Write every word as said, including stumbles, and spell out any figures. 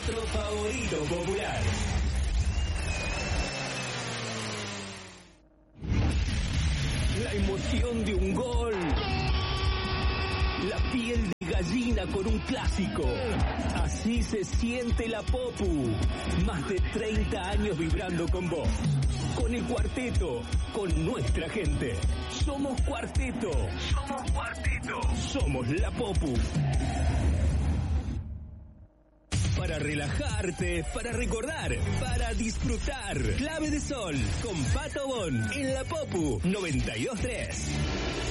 otro favorito popular. La emoción de un gol. La piel de gallina con un clásico. Así se siente la Popu. Más de treinta años vibrando con vos. Con el cuarteto, con nuestra gente. Somos cuarteto. Somos cuarteto. Somos la Popu. Para relajarte, para recordar, para disfrutar. Clave de Sol, con Pato Bon, en la Popu noventa y dos punto tres.